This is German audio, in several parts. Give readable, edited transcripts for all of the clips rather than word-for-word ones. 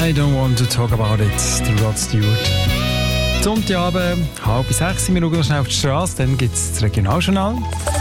I don't want to talk about it, der Rod Stewart. Sonntagabend, 5:30, wir schauen schnell auf die Straße, dann gibt es das Regionaljournal.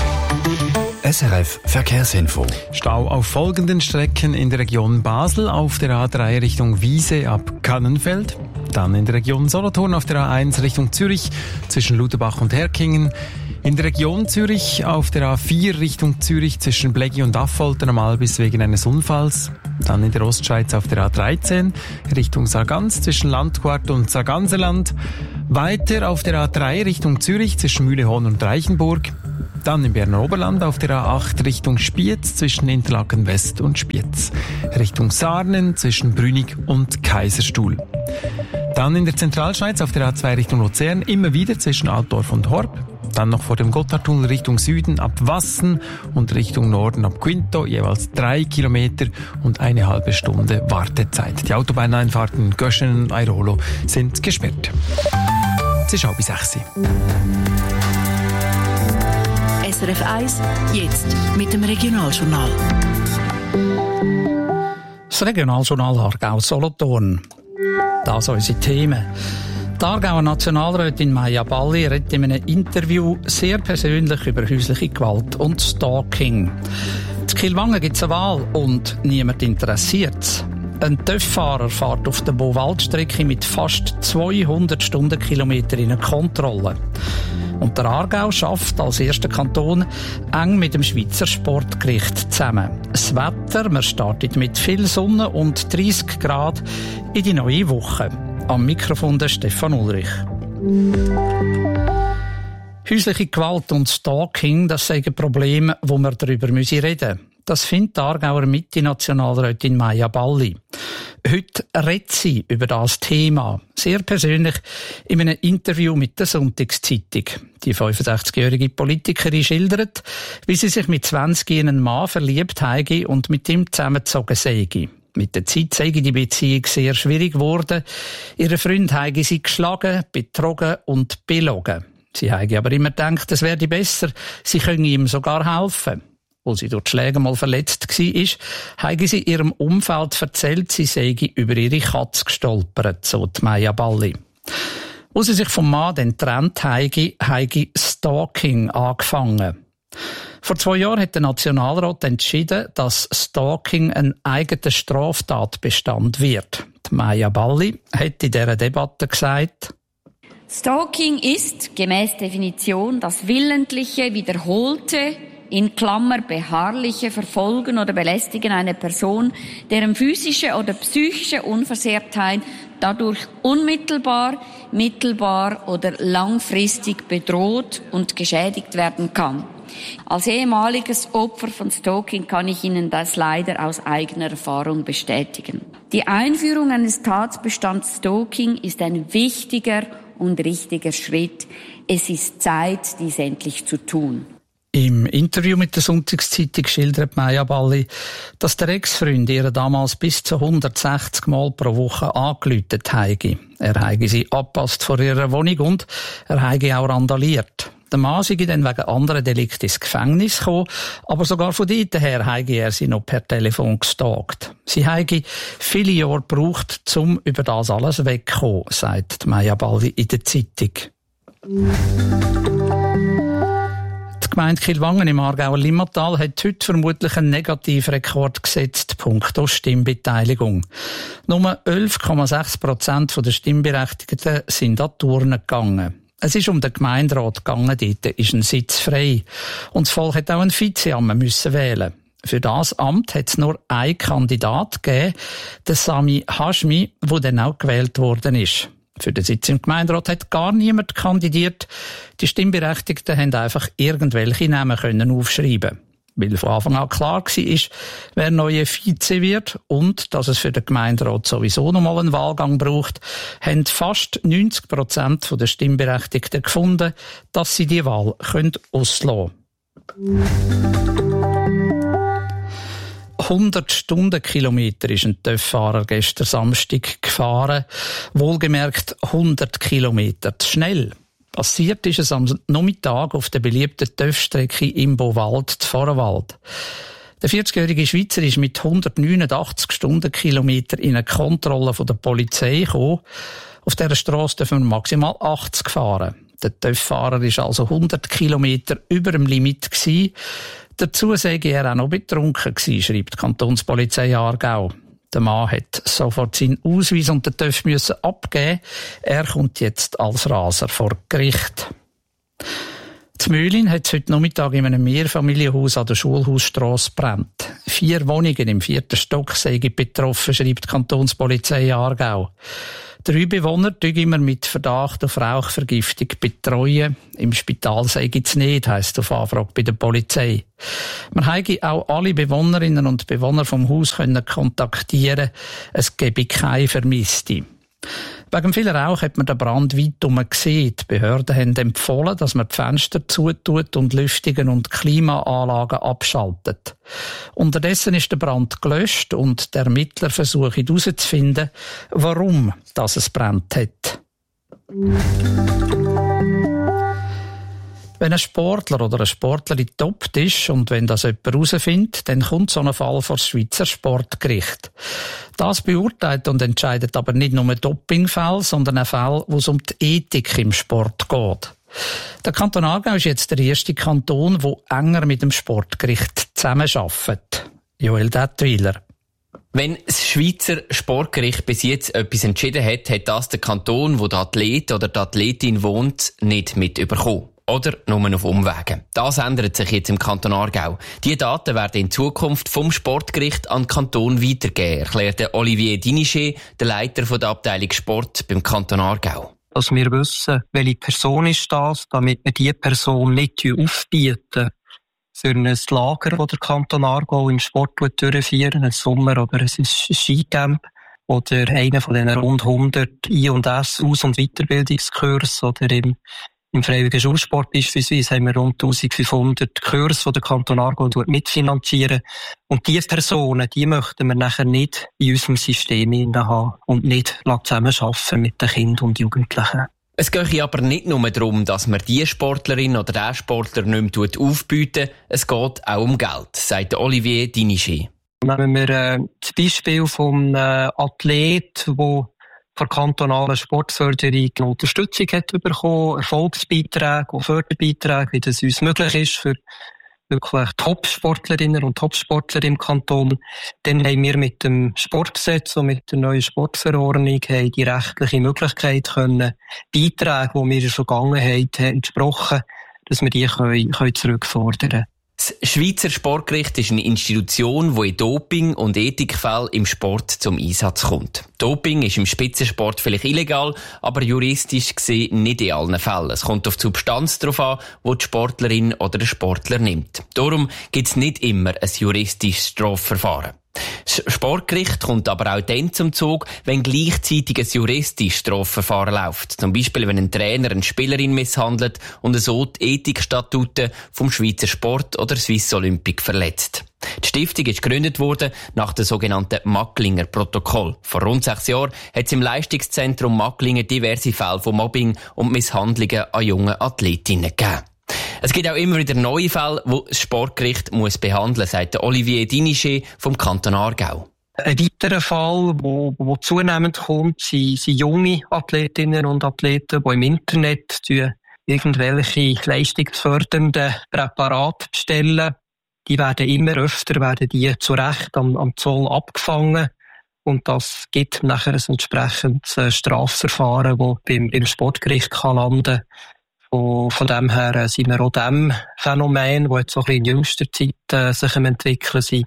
SRF Verkehrsinfo. Stau auf folgenden Strecken in der Region Basel, auf der A3 Richtung Wiese ab Kannenfeld. Dann in der Region Solothurn auf der A1 Richtung Zürich zwischen Lutherbach und Herkingen. In der Region Zürich auf der A4 Richtung Zürich zwischen Bleggi und Affolter am Albis wegen eines Unfalls. Dann in der Ostschweiz auf der A13 Richtung Sargans zwischen Landquart und Sarganserland. Weiter auf der A3 Richtung Zürich zwischen Mühlehorn und Reichenburg. Dann im Berner Oberland auf der A8 Richtung Spiez zwischen Interlaken West und Spiez. Richtung Sarnen zwischen Brünig und Kaiserstuhl. Dann in der Zentralschweiz auf der A2 Richtung Luzern immer wieder zwischen Altdorf und Horb. Dann noch vor dem Gotthardtunnel Richtung Süden ab Wassen und Richtung Norden ab Quinto, jeweils 3 Kilometer und eine halbe Stunde Wartezeit. Die Autobahneinfahrten in Göschenen und Airolo sind gesperrt. Es ist 5:30. SRF 1, jetzt mit dem Regionaljournal. Das Regionaljournal Aargau-Solothurn. Das unsere Themen. Die Aargauer Nationalrätin Maja Balli redet in einem Interview sehr persönlich über häusliche Gewalt und Stalking. In Kilwangen gibt es eine Wahl und niemand interessiert es. Ein TÜV-Fahrer fährt auf der Beauvaldstrecke mit fast 200 Stundenkilometern in eine Kontrolle. Und der Aargau schafft als erster Kanton eng mit dem Schweizer Sportgericht zusammen. Das Wetter, man startet mit viel Sonne und 30 Grad in die neue Woche. Am Mikrofon der Stefan Ulrich. Häusliche Gewalt und Stalking, das sind ein Problem, wo wir darüber reden müssen. Das findet die Aargauer Mitte-Nationalrätin Maja Balli. Heute redet sie über das Thema. Sehr persönlich in einem Interview mit der Sonntagszeitung. Die 65-jährige Politikerin schildert, wie sie sich mit 20 in einen Mann verliebt habe und mit ihm zusammengezogen sei. Mit der Zeit sei die Beziehung sehr schwierig geworden. Ihre Freund habe sie geschlagen, betrogen und belogen. Sie habe aber immer gedacht, es werde besser, sie könne ihm sogar helfen. Als sie durch die Schläge mal verletzt war, habe sie ihrem Umfeld erzählt, sie sei über ihre Katze gestolpert, so die Maja Balli. Als sie sich vom Mann dann getrennt habe Stalking angefangen. Vor 2 Jahren hat der Nationalrat entschieden, dass Stalking ein eigener Straftatbestand wird. Die Maja Balli hat in dieser Debatte gesagt: Stalking ist, gemäß Definition, das willentliche, wiederholte, in Klammer beharrliche Verfolgen oder Belästigen einer Person, deren physische oder psychische Unversehrtheit dadurch unmittelbar, mittelbar oder langfristig bedroht und geschädigt werden kann. Als ehemaliges Opfer von Stalking kann ich Ihnen das leider aus eigener Erfahrung bestätigen. Die Einführung eines Tatbestands Stalking ist ein wichtiger und richtiger Schritt. Es ist Zeit, dies endlich zu tun. Im Interview mit der Sonntagszeitung schildert Maja Balli, dass der Ex-Freund ihr damals bis zu 160 Mal pro Woche angerufen habe. Er habe sie abgepasst vor ihrer Wohnung und er habe auch randaliert. Der Mann sei dann wegen anderen Delikten ins Gefängnis gekommen, aber sogar von dort her habe er sie noch per Telefon gestalkt. Sie habe viele Jahre gebraucht, um über das alles wegzukommen, sagt Maja Balli in der Zeitung. Die Gemeinde Kilwangen im Aargauer Limmatal hat heute vermutlich einen Negativrekord gesetzt, punkto Stimmbeteiligung. Nur 11,6% der Stimmberechtigten sind an die Urne gegangen. Es ist um den Gemeinderat gegangen, dort ist ein Sitz frei. Und das Volk hat auch ein Vizeamt müssen wählen. Für das Amt hat es nur einen Kandidat gegeben, den Sami Hashmi, der dann auch gewählt worden ist. Für den Sitz im Gemeinderat hat gar niemand kandidiert. Die Stimmberechtigten haben einfach irgendwelche Namen können aufschreiben. Weil von Anfang an klar war, wer neue Vize wird und dass es für den Gemeinderat sowieso noch mal einen Wahlgang braucht, haben fast 90% der Stimmberechtigten gefunden, dass sie die Wahl auslassen können. 100 Stundenkilometer ist ein TÜV-Fahrer gestern Samstag gefahren. Wohlgemerkt 100 Kilometer zu schnell. Passiert ist es am Nachmittag auf der beliebten TÜV-Strecke im Beauvald zu Vorwald. Der 40-jährige Schweizer ist mit 189 Stundenkilometer in eine Kontrolle von der Polizei gekommen. Auf dieser Strasse dürfen wir maximal 80 fahren. Der TÜV-Fahrer war also 100 Kilometer über dem Limit gewesen. Dazu sei er auch noch betrunken gewesen, schreibt die Kantonspolizei Aargau. Der Mann hat sofort seinen Ausweis und den TÜV müssen abgeben. Er kommt jetzt als Raser vor Gericht. In Mühlin hat es heute Nachmittag in einem Mehrfamilienhaus an der Schulhausstrasse gebrannt. 4 Wohnungen im 4. Stock seien betroffen, schreibt die Kantonspolizei Aargau. 3 Bewohner immer mit Verdacht auf Rauchvergiftung betreuen. Im Spital sei es nicht, heisst auf Anfrage bei der Polizei. Man habe auch alle Bewohnerinnen und Bewohner vom Haus können kontaktieren. Es gebe keine Vermisste. Wegen viel Rauch hat man den Brand weit herum gesehen. Die Behörden haben empfohlen, dass man die Fenster zutut und Lüftungen und Klimaanlagen abschaltet. Unterdessen ist der Brand gelöscht und der Ermittler versucht herauszufinden, warum es brennt hat. Wenn ein Sportler oder eine Sportlerin getoppt ist und wenn das jemand herausfindet, dann kommt so ein Fall vor das Schweizer Sportgericht. Das beurteilt und entscheidet aber nicht nur Dopingfälle, sondern auch Fälle, wo es um die Ethik im Sport geht. Der Kanton Aargau ist jetzt der erste Kanton, der enger mit dem Sportgericht zusammenarbeitet. Joel Dettwiler. Wenn das Schweizer Sportgericht bis jetzt etwas entschieden hat, hat das der Kanton, wo der Athlet oder die Athletin wohnt, nicht mitbekommen. Oder nur auf Umwegen. Das ändert sich jetzt im Kanton Aargau. Die Daten werden in Zukunft vom Sportgericht an den Kanton weitergegeben, erklärte Olivier Dinichet, der Leiter der Abteilung Sport beim Kanton Aargau. Dass wir wissen, welche Person ist das, damit wir diese Person nicht aufbieten für ein Lager, das der Kanton Aargau im Sport durchführen, ein Sommer- oder ein Skicamp oder einer von diesen rund 100 I- und S-, Aus- und Weiterbildungskurse oder im freiwilligen Schulsport beispielsweise haben wir rund 1500 Kurse, die der Kanton Aargau mitfinanzieren. Und diese Personen, die möchten wir nachher nicht in unserem System haben und nicht zusammenarbeiten mit den Kindern und Jugendlichen. Es gehe aber nicht nur darum, dass man die Sportlerin oder den Sportler nicht mehr aufbieten. Es geht auch um Geld, sagt Olivier Dinichet. Nehmen wir das Beispiel von einem Athlet, der von der kantonalen Sportförderung eine Unterstützung hat bekommen, Erfolgsbeiträge und Förderbeiträge, wie das uns möglich ist für wirklich Top-Sportlerinnen und Top-Sportler im Kanton. Dann haben wir mit dem Sportgesetz und mit der neuen Sportverordnung die rechtliche Möglichkeit können, Beiträge, die wir in der Vergangenheit entsprochen, dass wir die können zurückfordern können. Das Schweizer Sportgericht ist eine Institution, die in Doping- und Ethikfällen im Sport zum Einsatz kommt. Doping ist im Spitzensport vielleicht illegal, aber juristisch gesehen nicht in allen Fällen. Es kommt auf die Substanz darauf an, die die Sportlerin oder der Sportler nimmt. Darum gibt es nicht immer ein juristisches Strafverfahren. Das Sportgericht kommt aber auch dann zum Zug, wenn gleichzeitig ein juristisches Strafverfahren läuft. Zum Beispiel, wenn ein Trainer eine Spielerin misshandelt und so die Ethikstatuten vom Schweizer Sport oder Swiss Olympic verletzt. Die Stiftung ist gegründet worden nach dem sogenannten Macklinger Protokoll. Vor rund 6 Jahren hat es im Leistungszentrum Macklingen diverse Fälle von Mobbing und Misshandlungen an jungen Athletinnen gegeben. Es gibt auch immer wieder neue Fälle, die das Sportgericht behandeln muss, sagt Olivier Dinichet vom Kanton Aargau. Ein weiterer Fall, wo zunehmend kommt, sind junge Athletinnen und Athleten, die im Internet irgendwelche leistungsfördernden Präparate bestellen. Die werden immer öfter zu Recht am Zoll abgefangen. Und das gibt nachher ein entsprechendes Strafverfahren, das beim Sportgericht landen kann. Und von dem her sind wir auch dem Phänomen, das jetzt so ein bisschen in jüngster Zeit sich entwickeln sind,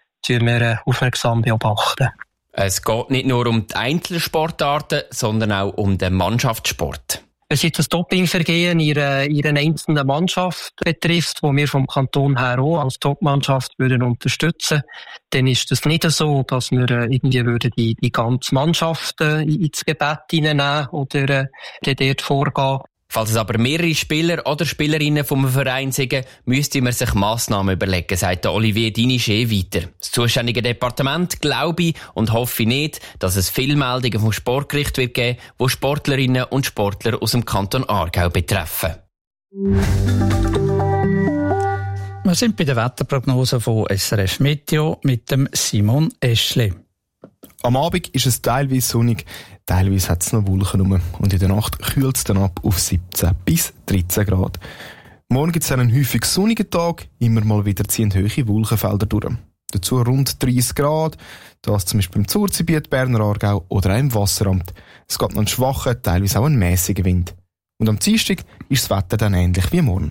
wir aufmerksam beobachten. Es geht nicht nur um die Einzelsportarten, sondern auch um den Mannschaftssport. Wenn es jetzt ein Dopingvergehen in einer einzelnen Mannschaft betrifft, wo wir vom Kanton her auch als Topmannschaft unterstützen, dann ist es nicht so, dass wir irgendwie die ganze Mannschaft ins Gebet hineinnehmen oder dort vorgehen. Falls es aber mehrere Spieler oder Spielerinnen vom Verein sind, müsste man sich Massnahmen überlegen, sagt Olivier Dinichet weiter. Das zuständige Departement glaube und hoffe nicht, dass es viele Meldungen vom Sportgericht wird geben, die Sportlerinnen und Sportler aus dem Kanton Aargau betreffen. Man Wir sind bei der Wetterprognose von SRF Meteo mit dem Simon Eschli. Am Abend ist es teilweise sonnig, teilweise hat es noch Wolken rum. Und in der Nacht kühlt es dann ab auf 17 bis 13 Grad. Morgen gibt es einen häufig sonnigen Tag, immer mal wieder ziehen hohe Wolkenfelder durch. Dazu rund 30 Grad, das zum Beispiel im Zurzigebiet, Berner Aargau oder auch im Wasseramt. Es geht noch einen schwachen, teilweise auch einen mäßigen Wind. Und am Dienstag ist das Wetter dann ähnlich wie morgen.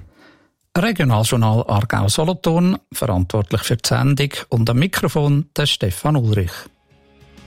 Regionaljournal Aargau-Solothurn, verantwortlich für die Sendung und am Mikrofon der Stefan Ulrich.